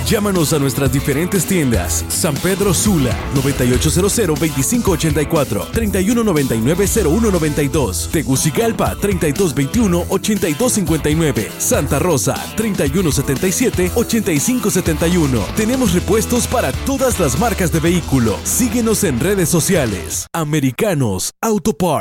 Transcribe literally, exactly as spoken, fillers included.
Llámanos a nuestras diferentes tiendas. San Pedro Sula, noventa y ocho cero cero, veinticinco ochenta y cuatro, treinta y uno noventa y nueve, cero uno noventa y dos. Tegucigalpa, treinta y dos veintiuno, ochenta y dos cincuenta y nueve. Santa Rosa, treinta y uno setenta y siete, ochenta y cinco setenta y uno. Tenemos repuestos para todas las marcas de vehículo. Síguenos en redes sociales. Americanos Auto Parts.